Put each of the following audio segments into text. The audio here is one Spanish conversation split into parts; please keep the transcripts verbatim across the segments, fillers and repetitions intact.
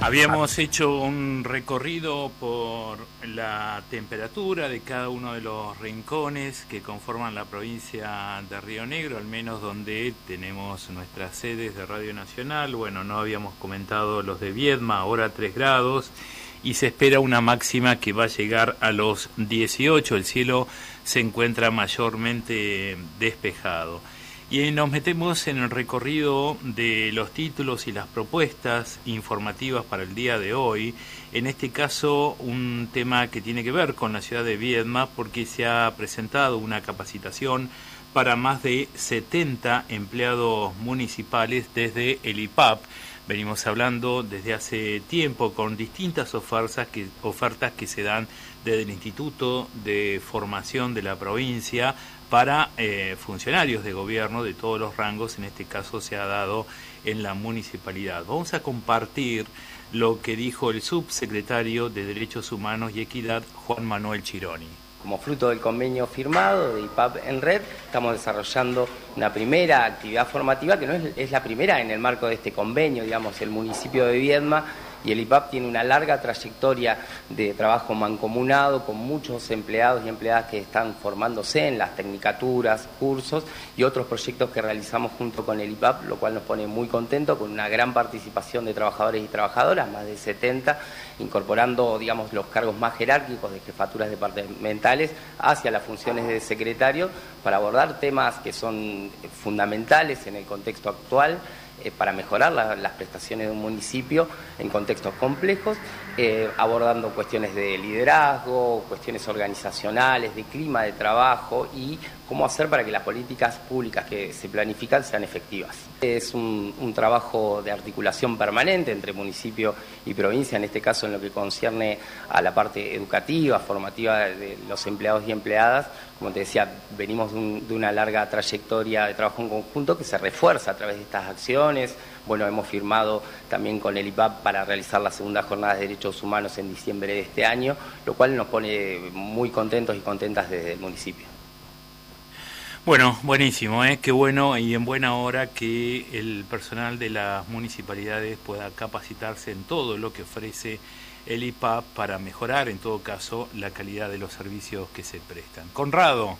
Habíamos hecho un recorrido por la temperatura de cada uno de los rincones que conforman la provincia de Río Negro, al menos donde tenemos nuestras sedes de Radio Nacional. Bueno, no habíamos comentado los de Viedma, ahora tres grados, y se espera una máxima que va a llegar a los dieciocho. El cielo se encuentra mayormente despejado. Y nos metemos en el recorrido de los títulos y las propuestas informativas para el día de hoy. En este caso, un tema que tiene que ver con la ciudad de Viedma, porque se ha presentado una capacitación para más de setenta empleados municipales desde el I P A P. Venimos hablando desde hace tiempo con distintas ofertas que, ofertas que se dan desde el Instituto de Formación de la provincia para eh, funcionarios de gobierno de todos los rangos. En este caso se ha dado en la municipalidad. Vamos a compartir lo que dijo el subsecretario de Derechos Humanos y Equidad, Juan Manuel Chironi. Como fruto del convenio firmado de I P A P en red, estamos desarrollando una primera actividad formativa que no es, es la primera en el marco de este convenio. Digamos, el municipio de Viedma y el I P A P tiene una larga trayectoria de trabajo mancomunado con muchos empleados y empleadas que están formándose en las tecnicaturas, cursos y otros proyectos que realizamos junto con el I P A P, lo cual nos pone muy contentos, con una gran participación de trabajadores y trabajadoras, más de setenta, incorporando, digamos, los cargos más jerárquicos de jefaturas departamentales hacia las funciones de secretario para abordar temas que son fundamentales en el contexto actual, Eh, para mejorar la, las prestaciones de un municipio en contextos complejos, eh, abordando cuestiones de liderazgo, cuestiones organizacionales, de clima de trabajo y cómo hacer para que las políticas públicas que se planifican sean efectivas. Es un, un trabajo de articulación permanente entre municipio y provincia, en este caso en lo que concierne a la parte educativa, formativa de los empleados y empleadas. Como te decía, venimos de, un, de una larga trayectoria de trabajo en conjunto que se refuerza a través de estas acciones. Bueno, hemos firmado también con el I P A P para realizar la segunda jornada de derechos humanos en diciembre de este año, lo cual nos pone muy contentos y contentas desde el municipio. Bueno, buenísimo, ¿eh? Qué bueno y en buena hora que el personal de las municipalidades pueda capacitarse en todo lo que ofrece el I P A P para mejorar, en todo caso, la calidad de los servicios que se prestan. Conrado.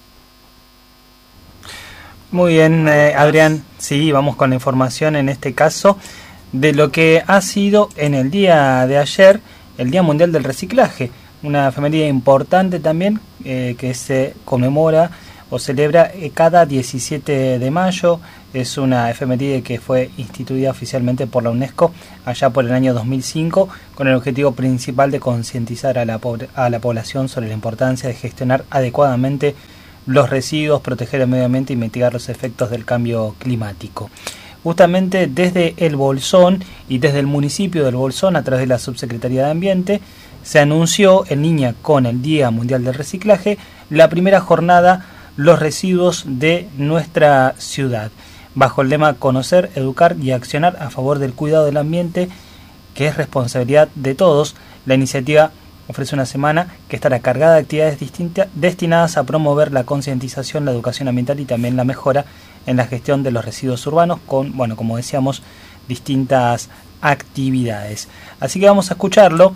Muy bien, eh, Adrián. Sí, vamos con la información en este caso de lo que ha sido en el día de ayer el Día Mundial del Reciclaje, una efeméride importante también eh, que se conmemora o celebra cada diecisiete de mayo. Es una efeméride que fue instituida oficialmente por la UNESCO allá por el año dos mil cinco, con el objetivo principal de concientizar a la, a la población sobre la importancia de gestionar adecuadamente los residuos, proteger el medio ambiente y mitigar los efectos del cambio climático. Justamente desde el Bolsón y desde el municipio del Bolsón, a través de la Subsecretaría de Ambiente, se anunció en línea con el Día Mundial del Reciclaje la primera jornada Los residuos de nuestra ciudad, bajo el lema Conocer, Educar y Accionar a favor del cuidado del ambiente, que es responsabilidad de todos. La iniciativa ofrece una semana que estará cargada de actividades distintas destinadas a promover la concientización, la educación ambiental y también la mejora en la gestión de los residuos urbanos con, bueno, como decíamos, distintas actividades. Así que vamos a escucharlo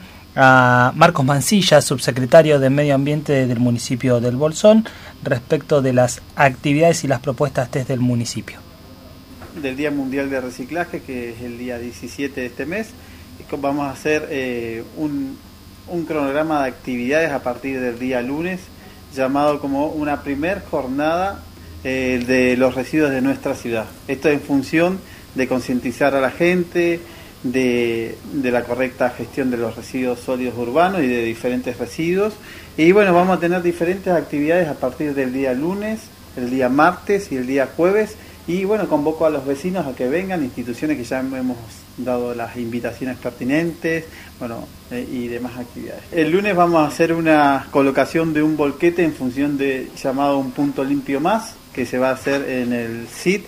a Marcos Mancilla, subsecretario de Medio Ambiente del municipio del Bolsón, respecto de las actividades y las propuestas desde el municipio. Del Día Mundial de Reciclaje, que es el día diecisiete de este mes, vamos a hacer eh, un, un cronograma de actividades a partir del día lunes, llamado como una primer jornada eh, de los residuos de nuestra ciudad. Esto en función de concientizar a la gente De, de la correcta gestión de los residuos sólidos urbanos y de diferentes residuos. Y bueno, vamos a tener diferentes actividades a partir del día lunes, el día martes y el día jueves. Y bueno, convoco a los vecinos a que vengan, instituciones que ya hemos dado las invitaciones pertinentes, bueno, eh, y demás actividades. El lunes vamos a hacer una colocación de un volquete en función de llamado Un Punto Limpio Más, que se va a hacer en el S I T,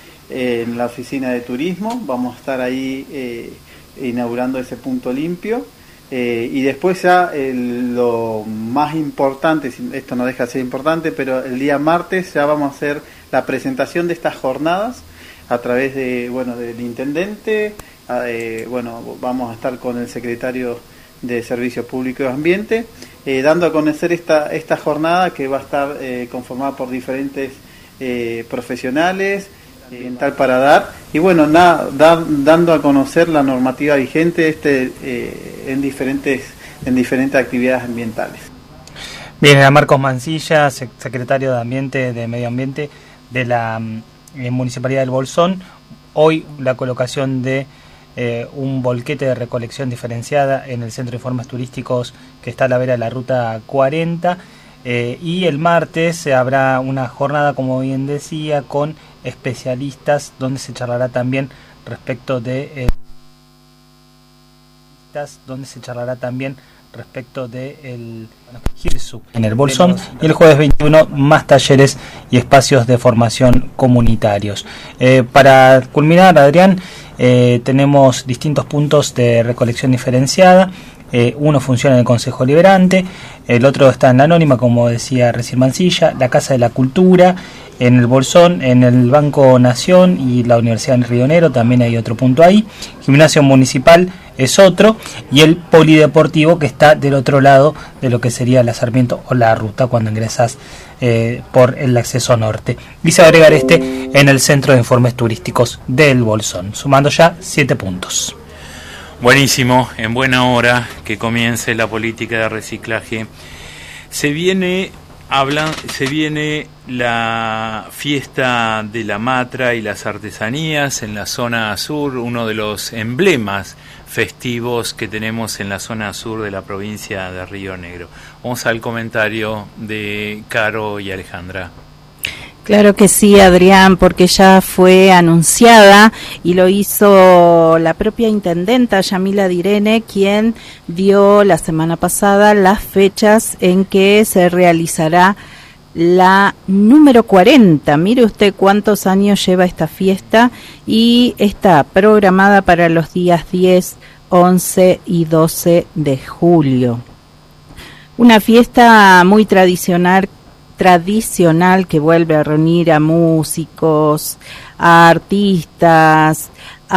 en la oficina de turismo. Vamos a estar ahí eh, inaugurando ese punto limpio eh, y después ya el, lo más importante, esto no deja de ser importante, pero el día martes ya vamos a hacer la presentación de estas jornadas a través de, bueno, del intendente eh, bueno, vamos a estar con el secretario de Servicios Públicos y Ambiente, eh, dando a conocer esta, esta jornada que va a estar eh, conformada por diferentes eh, profesionales, ambiental para dar, y bueno, nada, da, dando a conocer la normativa vigente este eh, en diferentes en diferentes actividades ambientales. Bien, era Marcos Mancilla, secretario de Ambiente, de Medio Ambiente de la eh, Municipalidad del Bolsón. Hoy la colocación de eh, un volquete de recolección diferenciada en el Centro de Informes Turísticos que está a la vera de la Ruta cuarenta, eh, y el martes habrá una jornada, como bien decía, con especialistas donde se charlará también respecto de... Eh, donde se charlará también respecto de el Girsu en el Bolsón, y el jueves veintiuno más talleres y espacios de formación comunitarios. Eh, para culminar, Adrián, eh, tenemos distintos puntos de recolección diferenciada. Eh, uno funciona en el Consejo Liberante, el otro está en la Anónima, como decía recién Mancilla, la Casa de la Cultura, en el Bolsón, en el Banco Nación y la Universidad de Río Negro, también hay otro punto ahí. Gimnasio Municipal es otro, y el Polideportivo, que está del otro lado de lo que sería la Sarmiento o la Ruta cuando ingresas eh, por el acceso norte. Y se va a agregar este en el Centro de Informes Turísticos del Bolsón, sumando ya siete puntos. Buenísimo, en buena hora que comience la política de reciclaje. Se viene hablan, se viene la fiesta de la Matra y las artesanías en la zona sur, uno de los emblemas festivos que tenemos en la zona sur de la provincia de Río Negro. Vamos al comentario de Caro y Alejandra. Claro que sí, Adrián, porque ya fue anunciada y lo hizo la propia intendenta Yamila Direne, quien dio la semana pasada las fechas en que se realizará la número cuarenta. Mire usted cuántos años lleva esta fiesta, y está programada para los días diez, once y doce de julio. Una fiesta muy tradicional tradicional que vuelve a reunir a músicos, a artistas,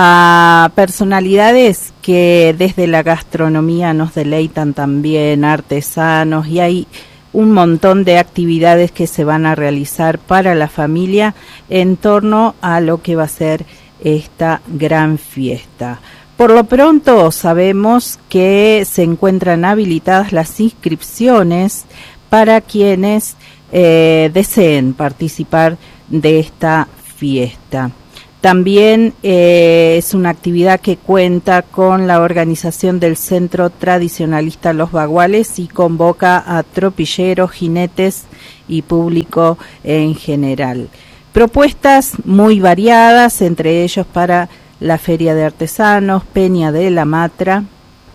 a personalidades que desde la gastronomía nos deleitan también, artesanos, y hay un montón de actividades que se van a realizar para la familia en torno a lo que va a ser esta gran fiesta. Por lo pronto sabemos que se encuentran habilitadas las inscripciones para quienes Eh, deseen participar de esta fiesta. También eh, es una actividad que cuenta con la organización del Centro Tradicionalista Los Baguales y convoca a tropilleros, jinetes y público en general. Propuestas muy variadas, entre ellos para la Feria de Artesanos, Peña de la Matra.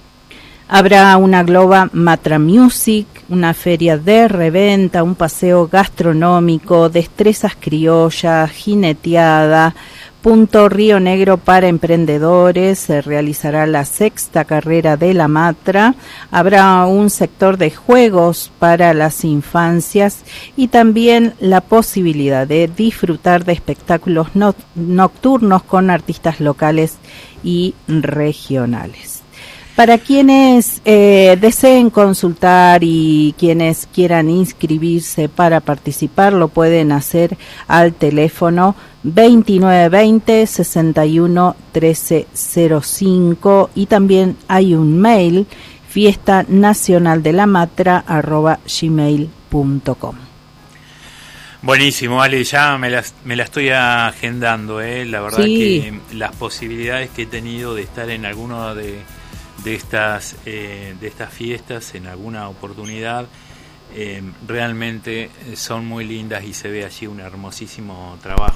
Habrá una Globa Matra Music, una feria de reventa, un paseo gastronómico, destrezas criollas, jineteada, punto Río Negro para emprendedores, se realizará la sexta carrera de la Matra, habrá un sector de juegos para las infancias y también la posibilidad de disfrutar de espectáculos no- nocturnos con artistas locales y regionales. Para quienes eh, deseen consultar y quienes quieran inscribirse para participar, lo pueden hacer al teléfono veintinueve veinte, sesenta y uno, trece cero cinco, y también hay un mail, fiesta nacional de la matra arroba gmail punto com. Buenísimo, Ale, ya me la, me la estoy agendando, ¿eh? La verdad Sí. que las posibilidades que he tenido de estar en alguno de de estas eh, de estas fiestas en alguna oportunidad eh, realmente son muy lindas y se ve allí un hermosísimo trabajo.